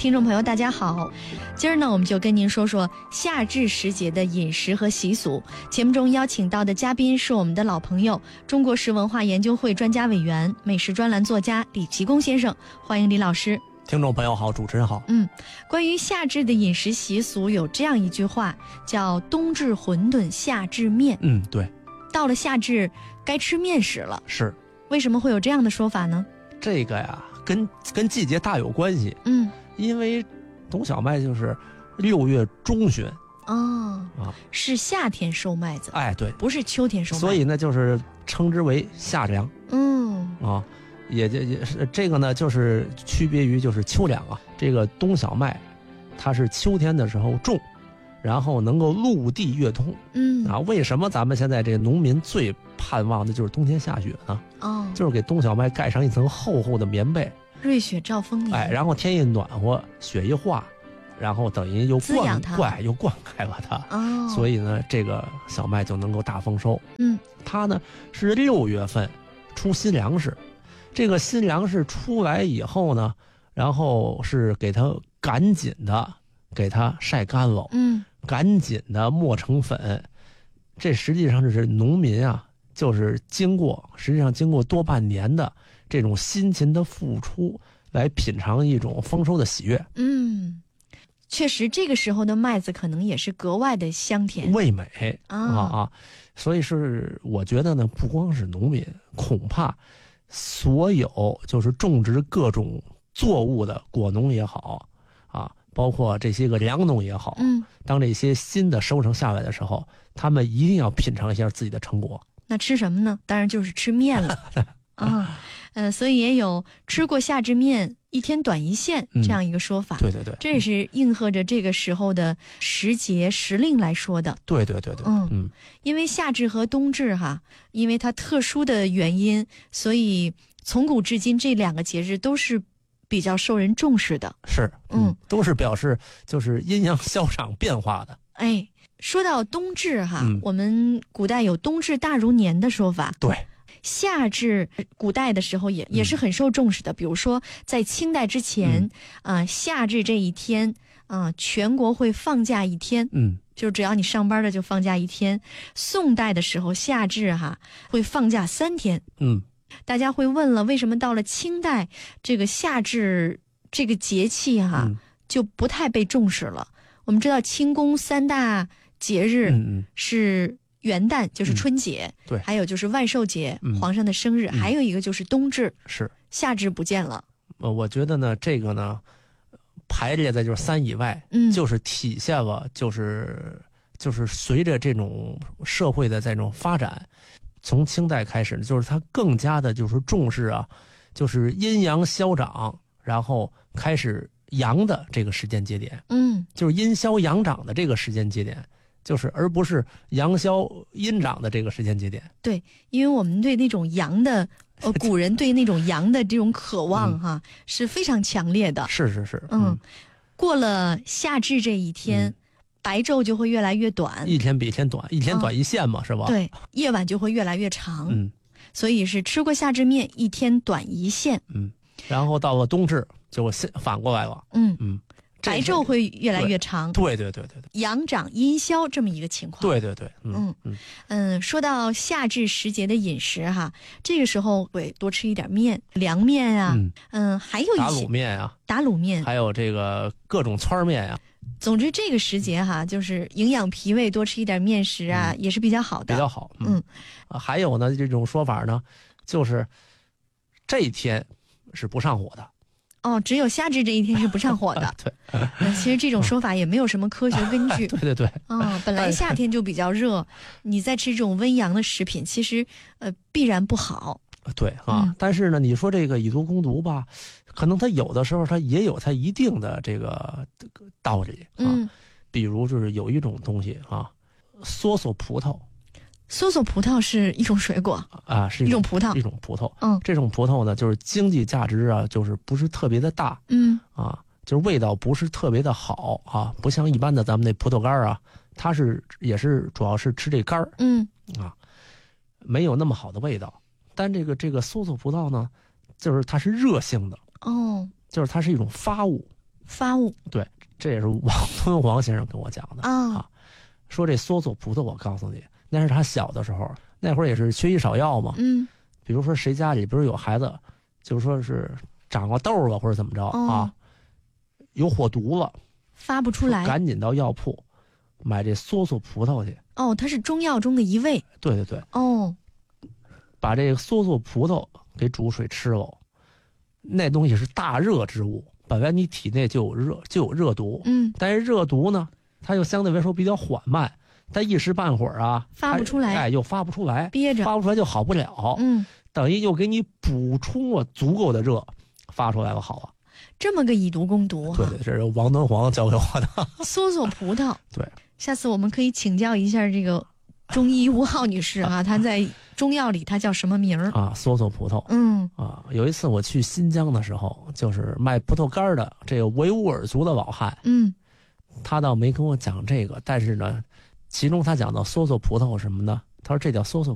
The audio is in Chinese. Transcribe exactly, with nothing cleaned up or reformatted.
听众朋友大家好，今儿呢我们就跟您说说夏至时节的饮食和习俗。节目中邀请到的嘉宾是我们的老朋友，中国食文化研究会专家委员、美食专栏作家李其功先生，欢迎李老师。 听众朋友好，主持人好。 嗯，关于夏至的饮食习俗，有这样一句话，叫冬至馄饨夏至面。 嗯，对， 到了夏至该吃面食了。 是， 为什么会有这样的说法呢？ 这个呀跟跟季节大有关系。 嗯， 因为冬小麦就是六月中旬哦啊， 是夏天收麦子， 哎，对， 不是秋天收麦子， 所以呢就是称之为夏粮。 嗯啊，也也也是这个呢，就是区别于就是秋粮啊。这个冬小麦，它是秋天的时候种，然后能够陆地跃通。 嗯啊，为什么咱们现在这农民最盼望的就是冬天下雪呢？ 哦， 就是给冬小麦盖上一层厚厚的棉被。 瑞雪兆丰年， 哎，然后天一暖和，雪一化，然后等于又灌灌又灌溉了它， 哦， 所以呢，这个小麦就能够大丰收。 嗯， 它呢是六月份出新粮食，这个新粮食出来以后呢，然后是给它赶紧的给它晒干了， 嗯， 赶紧的磨成粉。这实际上是农民啊，就是经过实际上经过多半年的这种辛勤的付出，来品尝一种丰收的喜悦。 嗯，确实这个时候的麦子可能也是格外的香甜味美啊啊啊！所以是我觉得呢，不光是农民，恐怕所有就是种植各种作物的果农也好啊，包括这些个粮农也好， 嗯， 当这些新的收成下来的时候，他们一定要品尝一下自己的成果。 那吃什么呢？当然就是吃面了啊。呃，所以也有吃过夏至面，一天短一线这样一个说法。 嗯、对对对， 这也是应和着这个时候的时节时令来说的。 对对对对， 嗯嗯， 因为夏至和冬至哈，因为它特殊的原因，所以从古至今这两个节日都是比较受人重视的。 是， 嗯， 嗯都是表示就是阴阳消长变化的。 哎，说到冬至哈， 嗯、 我们古代有冬至大如年的说法。 对。 夏至古代的时候也也是很受重视的，嗯、比如说在清代之前，啊、嗯呃，夏至这一天，啊、呃，全国会放假一天， 嗯， 就是只要你上班的就放假一天。宋代的时候，夏至哈会放假三天， 嗯， 大家会问了，为什么到了清代，这个夏至这个节气哈、 嗯、 就不太被重视了？我们知道清宫三大节日是、嗯。嗯元旦就是春节、 嗯，对， 还有就是万寿节、 嗯、 皇上的生日、嗯，还有一个就是冬至， 是夏至不见了。 呃，我觉得呢，这个呢，排列在就是三以外， 嗯， 就是体现了就是就是随着这种社会的这种发展，从清代开始，就是它更加的就是重视啊，就是阴阳消长，然后开始阳的这个时间节点， 嗯， 就是阴消阳长的这个时间节点。就是而不是阳消阴长的这个时间节点。 对，因为我们对那种阳的，呃，古人对那种阳的这种渴望哈、嗯、是非常强烈的。 是是是， 嗯， 嗯过了夏至这一天、嗯，白昼就会越来越短， 一天比一天短，一天短一线嘛，嗯、是吧？ 对，夜晚就会越来越长。 嗯， 所以是吃过夏至面，一天短一线。 嗯，然后到了冬至就反过来了。 嗯嗯。 白昼会越来越长， 对对对对对， 阳长阴消这么一个情况。 对对对， 嗯嗯嗯，说到夏至时节的饮食哈，这个时候会多吃一点面，凉面啊，嗯，嗯还有一些打卤面啊， 打卤面， 还有这个各种汆面呀、啊。 总之这个时节哈，就是营养脾胃，多吃一点面食啊，嗯、也是比较好的， 比较好。嗯，嗯还有呢，这种说法呢，就是这一天是不上火的。 哦，只有夏至这一天是不上火的。 对， 那其实这种说法也没有什么科学根据。 对对对。 哦，本来夏天就比较热，你再吃这种温阳的食品，其实呃必然不好。 对啊、嗯，但是呢，你说这个以毒攻毒吧，可能它有的时候它也有它一定的这个道理啊。 嗯。 比如就是有一种东西啊，梭梭葡萄。 梭梭葡萄是一种水果啊，是一种葡萄， 一种葡萄。 嗯， 这种葡萄呢，就是经济价值啊，就是不是特别的大。 嗯， 啊，就是味道不是特别的好啊，不像一般的咱们那葡萄干啊，它是也是主要是吃这干儿。 嗯， 啊，没有那么好的味道。但这个这个梭梭葡萄呢，就是它是热性的。 哦， 就是它是一种发物。 发物这也是王敦煌先生跟我讲的啊啊。说这梭梭葡萄，我告诉你，那是他小的时候，那会儿也是缺医少药嘛。 嗯， 比如说谁家里比如有孩子，就是说是长个痘了或者怎么着、 哦、 啊，有火毒了， 发不出来， 赶紧到药铺买这梭梭葡萄去。 哦，它是中药中的一味。 对对对， 哦， 把这个梭梭葡萄给煮水吃了，那东西是大热之物，本来你体内就有热就有热毒， 嗯， 但是热毒呢，它又相对来说比较缓慢，它一时半会儿啊发不出来， 哎，又发不出来， 憋着， 发不出来就好不了， 嗯， 等于又给你补充了足够的热，发出来了好啊。 这么个以毒攻毒哈。 对对，这是王敦煌教给我的。 梭梭葡萄， 对， 下次我们可以请教一下这个中医吴浩女士啊，她在中药里她叫什么名儿啊？梭梭葡萄， 嗯啊，有一次我去新疆的时候，就是卖葡萄干的这个维吾尔族的老汉， 嗯， 他倒没跟我讲这个，但是呢，其中他讲到梭梭葡萄什么呢？他说这叫梭梭